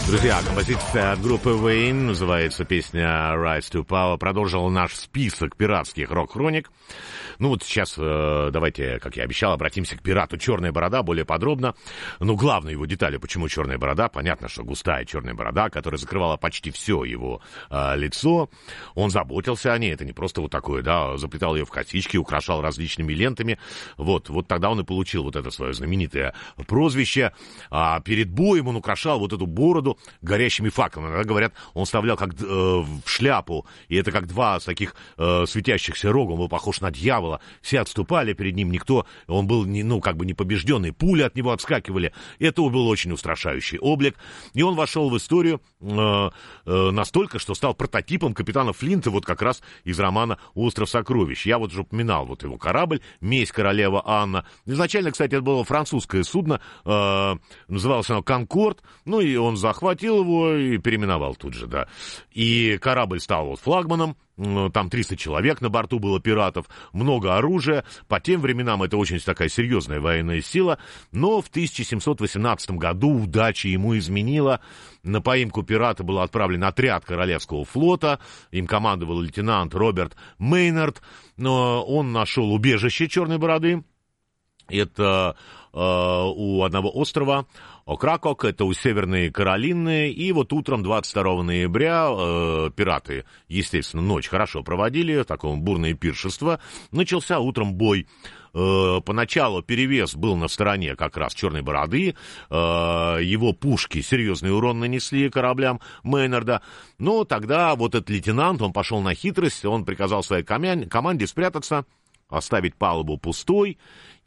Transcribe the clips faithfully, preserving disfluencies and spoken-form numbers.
Друзья, композиция от группы Wayne, называется песня Rise to Power, продолжила наш список пиратских рок-хроник. Ну вот сейчас э, давайте, как я обещал, обратимся к пирату «Черная борода» более подробно. Ну, главные его детали, почему «Черная борода». Понятно, что густая черная борода, которая закрывала почти все его э, лицо. Он заботился о ней, это не просто вот такое, да, заплетал ее в косички, украшал различными лентами. Вот, вот тогда он и получил вот это свое знаменитое прозвище. А перед боем он украшал вот эту бороду горящими факелами. Иногда говорят, он вставлял как э, в шляпу, и это как два таких э, светящихся рога, он был похож на дьявола. Все отступали перед ним, никто, он был, не, ну, как бы не побежденный, пули от него отскакивали. Это был очень устрашающий облик. И он вошел в историю э, э, настолько, что стал прототипом капитана Флинта, вот как раз из романа «Остров сокровищ». Я вот уже упоминал вот его корабль «Месть королева Анна». Изначально, кстати, это было французское судно, э, называлось оно «Конкорд», ну и он захватил его и переименовал тут же, да. И корабль стал вот флагманом. Там триста человек на борту было пиратов, много оружия. По тем временам это очень такая серьезная военная сила. Но в тысяча семьсот восемнадцатом году удача ему изменила. На поимку пирата был отправлен отряд Королевского флота. Им командовал лейтенант Роберт Мейнард. Но он нашел убежище Черной бороды. Это э, у одного острова Окракок, это у Северной Каролины. И вот утром двадцать второго ноября э, пираты, естественно, ночь хорошо проводили, такое бурное пиршество. Начался утром бой. Э, поначалу перевес был на стороне как раз Черной бороды. Э, его пушки серьезный урон нанесли кораблям Мейнарда. Но тогда вот этот лейтенант, он пошел на хитрость, он приказал своей команде спрятаться, оставить палубу пустой.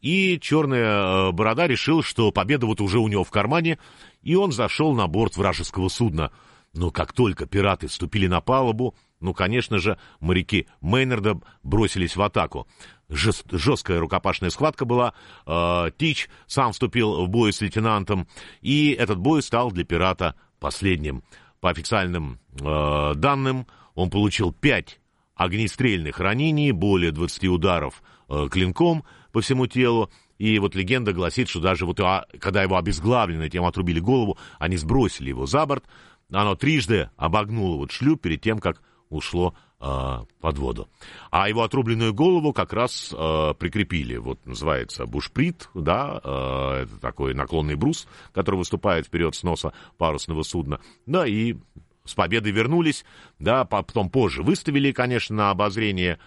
И Черная борода решил, что победа вот уже у него в кармане, и он зашел на борт вражеского судна. Но как только пираты вступили на палубу, ну, конечно же, моряки Мейнарда бросились в атаку. Жест, жесткая рукопашная схватка была. Э, Тич сам вступил в бой с лейтенантом, и этот бой стал для пирата последним. По официальным э, данным, он получил пять огнестрельных ранений, более двадцати ударов э, клинком по всему телу. И вот легенда гласит, что даже вот а, когда его обезглавлены, тем отрубили голову, они сбросили его за борт. Оно трижды обогнуло вот шлюп перед тем, как ушло э, под воду. А его отрубленную голову как раз э, прикрепили. Вот называется бушприт, да, э, это такой наклонный брус, который выступает вперед с носа парусного судна. Да, и с победой вернулись, да, потом позже выставили, конечно, на обозрение,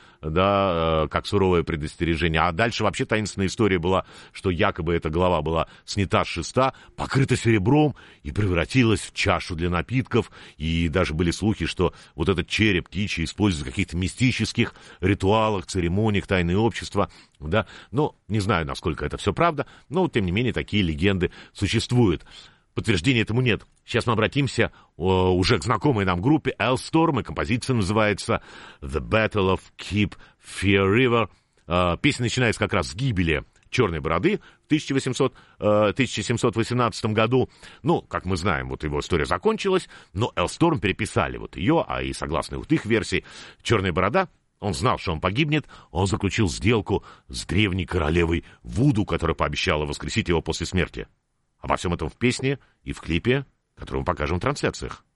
да, как суровое предостережение. А дальше вообще таинственная история была, что якобы эта голова была снята с шеста, покрыта серебром и превратилась в чашу для напитков. И даже были слухи, что вот этот череп птичий используют в каких-то мистических ритуалах, церемониях, тайные общества, да. Ну, не знаю, насколько это все правда, но, тем не менее, такие легенды существуют. Подтверждения этому нет. Сейчас мы обратимся о, уже к знакомой нам группе Halestorm, и композиция называется «The Battle of Cape Fear River». Э, песня начинается как раз с гибели Черной бороды в тысяча семьсот восемнадцатом году. Ну, как мы знаем, вот его история закончилась, но Halestorm переписали вот ее, а и согласно вот их версии, Черная борода, он знал, что он погибнет, он заключил сделку с древней королевой Вуду, которая пообещала воскресить его после смерти. Обо всем этом в песне и в клипе, который мы покажем в трансляциях.